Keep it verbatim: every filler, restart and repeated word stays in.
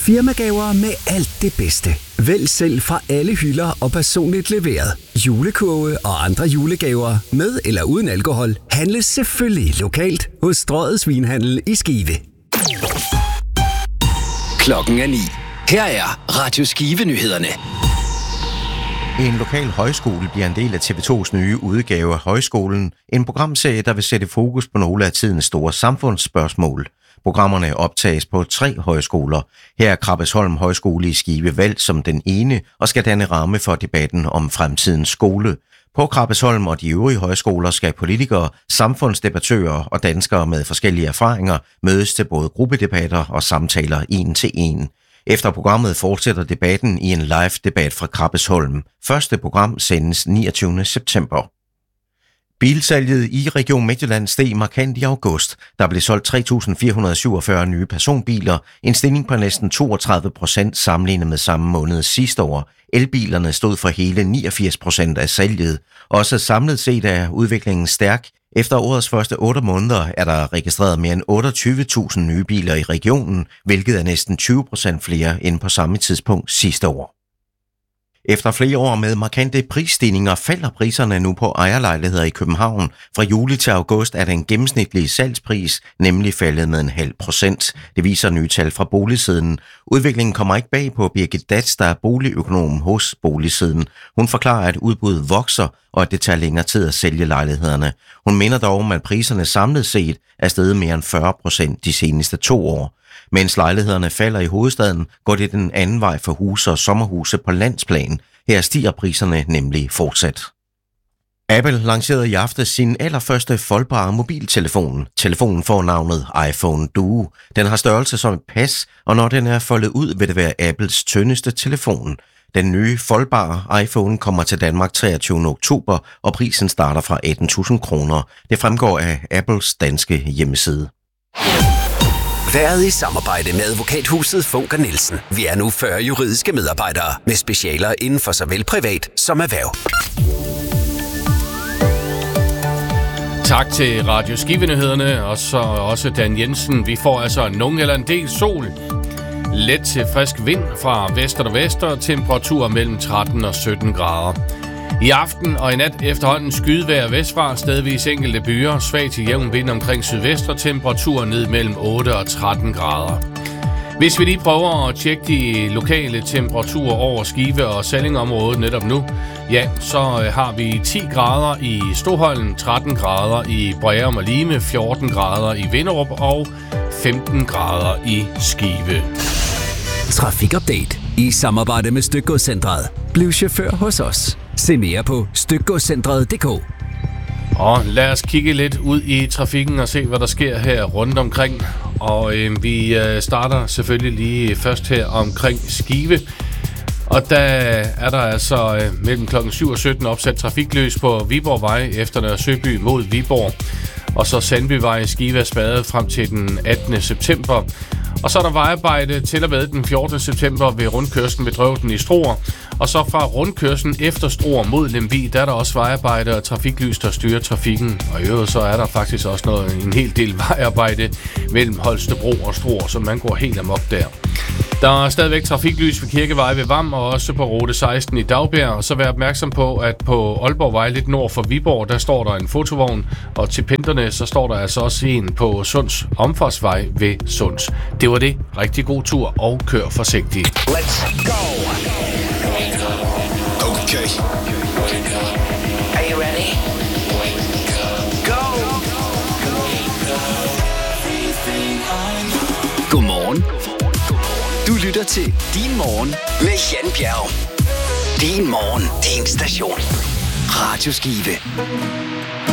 Firmagaver med alt det bedste. Vælg selv fra alle hylder og personligt leveret. Julekurve og andre julegaver med eller uden alkohol handles selvfølgelig lokalt hos Strøget Svinhandel i Skive. Klokken er ni. Her er Radio Skive-nyhederne. En lokal højskole bliver en del af T V to's nye udgave af Højskolen, en programserie, der vil sætte fokus på nogle af tidens store samfundsspørgsmål. Programmerne optages på tre højskoler. Her er Krabbesholm Højskole i Skive valgt som den ene og skal danne ramme for debatten om fremtidens skole. På Krabbesholm og de øvrige højskoler skal politikere, samfundsdebattører og danskere med forskellige erfaringer mødes til både gruppedebatter og samtaler en til en. Efter programmet fortsætter debatten i en live-debat fra Krabbesholm. Første program sendes niogtyvende september. Bilsalget i Region Midtjylland steg markant i august. Der blev solgt tre tusind fire hundrede syvogfyrre nye personbiler, en stigning på næsten toogtredive procent sammenlignet med samme måned sidste år. Elbilerne stod for hele niogfirs procent af salget. Også samlet set er udviklingen stærk. Efter årets første otte måneder er der registreret mere end otteogtyve tusind nye biler i regionen, hvilket er næsten tyve procent flere end på samme tidspunkt sidste år. Efter flere år med markante prisstigninger falder priserne nu på ejerlejligheder i København. Fra juli til august er den gennemsnitlige salgspris nemlig faldet med en halv procent. Det viser nye tal fra Boligsiden. Udviklingen kommer ikke bag på Birgit Dats, der er boligøkonom hos Boligsiden. Hun forklarer, at udbuddet vokser, og at det tager længere tid at sælge lejlighederne. Hun mener dog om, at priserne samlet set er steget mere end fyrre procent de seneste to år. Mens lejlighederne falder i hovedstaden, går det den anden vej for huse og sommerhuse på landsplan. Her stiger priserne nemlig fortsat. Apple lancerede i aftes sin allerførste foldbare mobiltelefon. Telefonen får navnet iPhone Duo. Den har størrelse som et pas, og når den er foldet ud, vil det være Apples tyndeste telefon. Den nye foldbare iPhone kommer til Danmark treogtyvende oktober, og prisen starter fra atten tusind kroner. Det fremgår af Apples danske hjemmeside. Været i samarbejde med advokathuset Funker Nielsen. Vi er nu fyrre juridiske medarbejdere med specialer inden for såvel privat som erhverv. Tak til Radio Skive-nyhederne, og så også Dan Jensen. Vi får altså nogen eller en del sol. Let til frisk vind fra vest og vest, og temperaturer mellem tretten og sytten grader. I aften og i nat efterhånden skydevejr vestfra, stedvis enkelte byer, svag til jævn vind omkring sydvest og temperaturer ned mellem otte og tretten grader. Hvis vi lige prøver at tjekke de lokale temperaturer over Skive og Sallingområdet netop nu, ja, så har vi ti grader i Stoholm, tretten grader i Breum og Lime, fjorten grader i Vinderup og femten grader i Skive. Trafikupdate i samarbejde med Stykgodscentret. Bliv chauffør hos os. Se mere på stykgodscentret punktum d k. Og lad os kigge lidt ud i trafikken og se, hvad der sker her rundt omkring. Og øh, vi øh, starter selvfølgelig lige først her omkring Skive. Og der er der altså øh, mellem klokken syv og sytten opsat trafikløs på Viborgvej efter Nørre Søby mod Viborg. Og så Sandbyvej i Skive er spadet frem til den attende september. Og så er der vejarbejde til og med den fjortende september ved rundkørslen ved Drøvden i Struer. Og så fra rundkørslen efter Struer mod Lemvig, der er der også vejarbejde og trafiklys, der styrer trafikken. Og i øvrigt så er der faktisk også noget, en hel del vejarbejde mellem Holstebro og Struer, så man går helt amok der. Der er stadigvæk trafiklys ved Kirkevej ved Vam og også på rute seksten i Dagbjerg. Og så vær opmærksom på, at på Aalborgvej lidt nord for Viborg, der står der en fotovogn. Og til pendlerne, så står der altså også en på Sunds omfartsvej ved Sunds. Det var det. Rigtig god tur og kør forsigtigt. Let's go! Okay. Are you ready? Go! Godmorgen. Du lytter til Din Morgen med Jan Bjerg. Din Morgen, din station. Radio Skive.